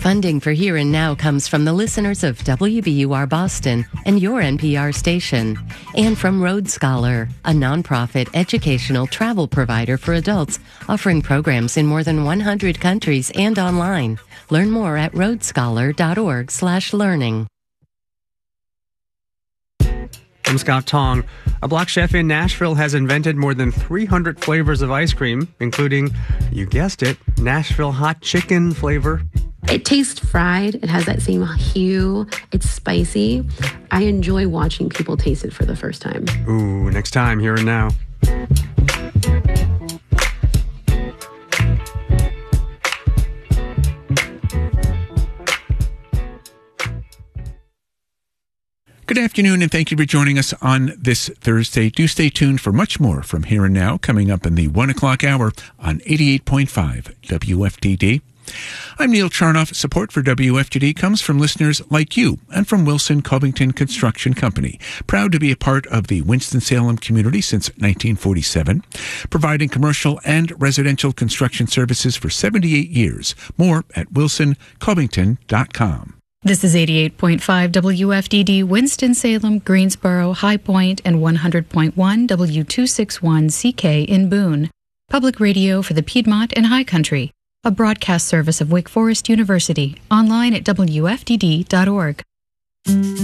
Funding for Here and Now comes from the listeners of WBUR Boston and your NPR station, and from Road Scholar, a nonprofit educational travel provider for adults offering programs in more than 100 countries and online. Learn more at roadscholar.org/learning. I'm Scott Tong. A black chef in Nashville has invented more than 300 flavors of ice cream, including, you guessed it, Nashville hot chicken flavor. It tastes fried. It has that same hue. It's spicy. I enjoy watching people taste it for the first time. Ooh, next time, Here and Now. Good afternoon, and thank you for joining us on this Thursday. Do stay tuned for much more from Here and Now coming up in the 1 o'clock hour on 88.5 WFDD. I'm Neil Charnoff. Support for WFDD comes from listeners like you and from Wilson Covington Construction Company, proud to be a part of the Winston-Salem community since 1947, providing commercial and residential construction services for 78 years. More at wilsoncovington.com. This is 88.5 WFDD, Winston-Salem, Greensboro, High Point, and 100.1 W261CK in Boone. Public radio for the Piedmont and High Country. A broadcast service of Wake Forest University. Online at WFDD.org.